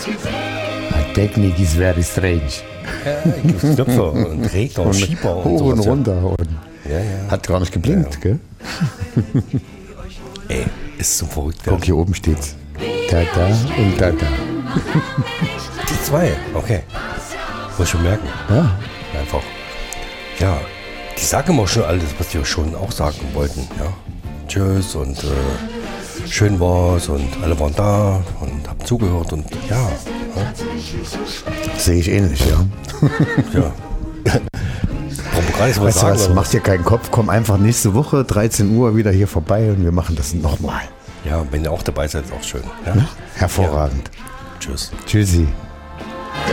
Die Technik ist very strange. Ja, gibt Knöpfe und Regler und Schieber und hoch und sowas, runter. Und hat gar nicht geblinkt, gell? Ey, ist zum verrückt. Guck, hier oben steht's. Da und da. Die zwei, okay. Muss ich schon merken. Ja. Einfach. Ja, die sagen immer schon alles, was wir schon auch sagen wollten. Ja. Tschüss und schön war's und alle waren da und haben zugehört und ja. Sehe ich ähnlich, ja. Ja. Brauchen wir gar nicht so was Weißt du sagen. was, oder mach was? dir keinen Kopf, komm einfach nächste Woche, 13 Uhr wieder hier vorbei und wir machen das nochmal. Ja, wenn ihr auch dabei seid, ist auch schön. Ja? Hervorragend. Tschüss. Tschüssi.